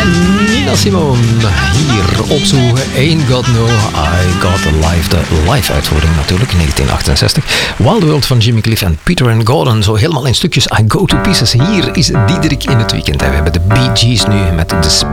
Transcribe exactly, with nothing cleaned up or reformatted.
Nina Simone hier op Zoeken. Ain't Got No, I Got Life. De live uitvoering natuurlijk, negentien achtenzestig. Wild World van Jimmy Cliff en Peter and Gordon. Zo helemaal in stukjes. I Go To Pieces. Hier is Diederik in het weekend. En we hebben de Bee Gees nu met The